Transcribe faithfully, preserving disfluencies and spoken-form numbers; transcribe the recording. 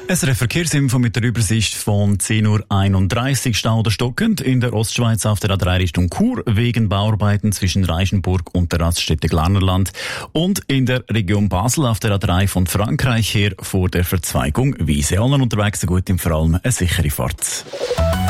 Es ist eine Verkehrsinfo mit der Übersicht von zehn Uhr einunddreißig. Stau oder stockend in der Ostschweiz auf der A drei Richtung Chur wegen Bauarbeiten zwischen Reichenburg und der Raststätte Glarnerland und in der Region Basel auf der A drei von Frankreich her vor der Verzweigung Wiese. Allen unterwegs so gut im vor allem eine sichere Fahrt.